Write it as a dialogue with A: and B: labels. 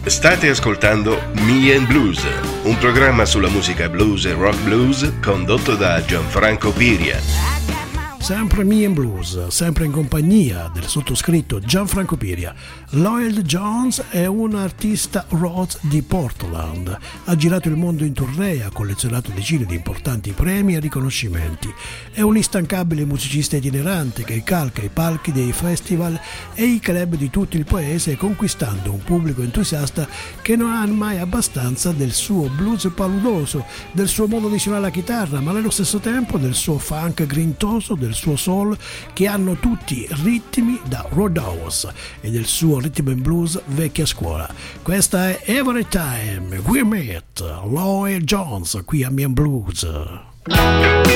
A: State ascoltando Me and Blues, un programma sulla musica blues e rock blues condotto da Gianfranco Piria.
B: Sempre Me and Blues, sempre in compagnia del sottoscritto Gianfranco Piria. Lloyd Jones è un artista Rhodes di Portland. Ha girato il mondo in tournée, ha collezionato decine di importanti premi e riconoscimenti. È un instancabile musicista itinerante che calca i palchi dei festival e i club di tutto il paese, conquistando un pubblico entusiasta che non ha mai abbastanza del suo blues paludoso, del suo modo di suonare la chitarra, ma nello stesso tempo del suo funk grintoso, del suo soul, che hanno tutti ritmi da Roadhouse, e del suo rhythm and blues vecchia scuola. Questa è Every Time We Meet, Lloyd Jones qui a Me and Blues.